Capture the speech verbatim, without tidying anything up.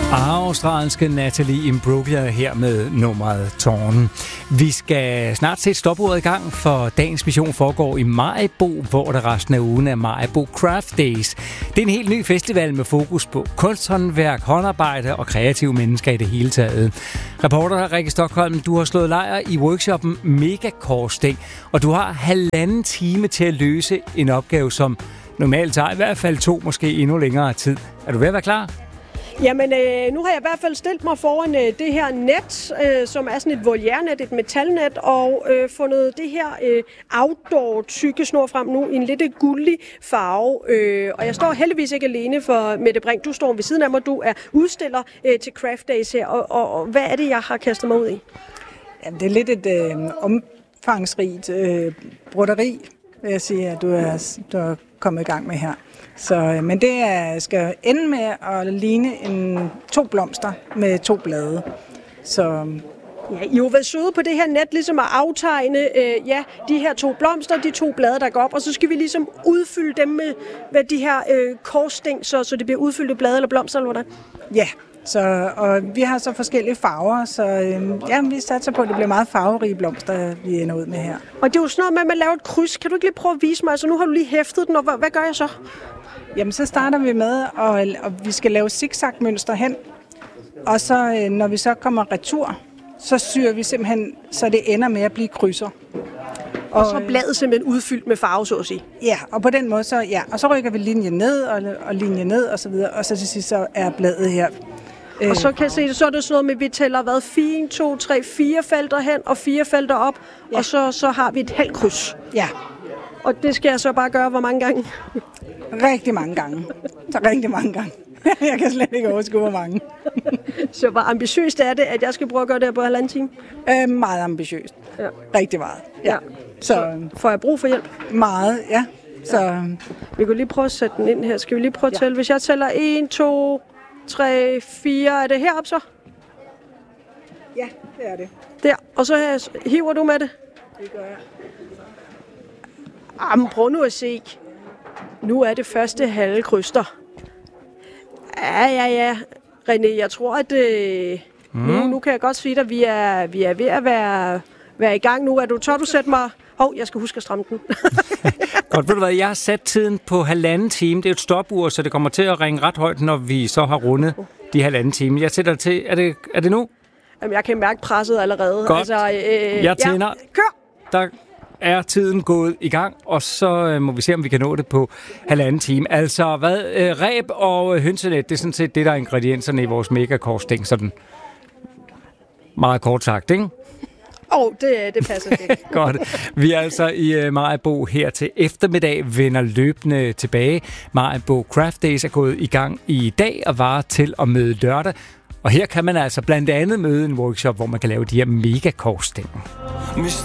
Australske Natalie Imbruglia her med nummeret Torn. Vi skal snart sætte stopordet i gang, for dagens mission foregår i Maribo, hvor der resten af ugen er Maribo Craft Days. Det er en helt ny festival med fokus på kunsthåndværk, håndarbejde og kreative mennesker i det hele taget. Reporter Rikke Stockholm, du har slået lejr i workshoppen Mega Korsting, og du har halvanden time til at løse en opgave, som normalt tager i hvert fald to, måske endnu længere tid. Er du ved at være klar? Jamen, øh, nu har jeg i hvert fald stillet mig foran øh, det her net, øh, som er sådan et voliere-net, et metalnet, og øh, fundet det her øh, outdoor tykkesnor frem nu i en lidt gullig farve. Øh, og jeg står heldigvis ikke alene, for Mette Brink, du står ved siden af mig, du er udstiller øh, til Craft Days her, og, og, og hvad er det, jeg har kastet mig ud i? Jamen, det er lidt et øh, omfangsrigt øh, broderi, vil jeg sige, at du er, du er kommet i gang med her. Så, men det er, skal ende med at ligne en, to blomster med to blade. Så ja, I har jo været søde på det her net, ligesom at aftegne øh, ja, de her to blomster, de to blade, der går op, og så skal vi ligesom udfylde dem med, med de her øh, korsting, så, så det bliver udfyldte blade eller blomster, eller hvordan? Ja, så, og vi har så forskellige farver, så øh, ja, vi satser på, at det bliver meget farverige blomster, vi ender ud med her. Og det er jo sådan noget med, at man laver et kryds. Kan du ikke lige prøve at vise mig? Altså nu har du lige hæftet den, og hvad, hvad gør jeg så? Jamen, så starter vi med, at, at vi skal lave zigzag-mønster hen, og så når vi så kommer retur, så syr vi simpelthen, så det ender med at blive krydser. Og, og så er bladet simpelthen udfyldt med farve, så at sige? Ja, og på den måde, så, ja, og så rykker vi linjen ned og, og linjen ned og så videre, og så til sidst så er bladet her. Og så kan jeg se, så er det sådan noget med, at vi tæller hvad, fire, to, tre, fire felter hen og fire felter op, ja. Og så, så har vi et halvt kryds. Ja. Og det skal jeg så bare gøre hvor mange gange? Rigtig mange gange. Så rigtig mange gange. Jeg kan slet ikke overskue, hvor mange. Så hvor ambitiøst er det, at jeg skal prøve at gøre det her på halvanden time? Øh, meget ambitiøst. Ja. Rigtig meget. Ja. Ja. Så, så får jeg brug for hjælp? Meget, ja. Så ja. Vi kan lige prøve at sætte den ind her. Skal vi lige prøve at tælle? Ja. Hvis jeg tæller en, to, tre, fire. Er det heroppe så? Ja, det er det. Der. Og så hiver du med det? Det gør jeg. Jamen, prøv nu at se. Nu er det første halve kryster. Ja, ja, ja. René, jeg tror, at øh, mm. nu, nu kan jeg godt sige at vi er, vi er ved at være, være i gang nu. Er du tør du sætte mig... Hov, jeg skal huske at stramme den. Godt, ved du hvad, jeg har sat tiden på halvanden time. Det er et stopur, så det kommer til at ringe ret højt, når vi så har rundet de halvanden time. Jeg sætter til... Er det, er det nu? Jamen, jeg kan mærke presset allerede. Godt. Altså, øh, jeg tænder. Ja, kør! Der er tiden gået i gang, og så øh, må vi se, om vi kan nå det på halvanden time. Altså, hvad? Øh, ræb og hønsenet, det er sådan set det, der er ingredienserne i vores megakorsting, sådan meget kort sagt, ikke? Åh, oh, det, det passer det. Godt. Vi er altså i uh, Maribo her til eftermiddag, vender løbende tilbage. Maribo Craft Days er gået i gang i dag og varer til og med lørdag. Og her kan man altså blandt andet møde en workshop, hvor man kan lave de her megakorsting.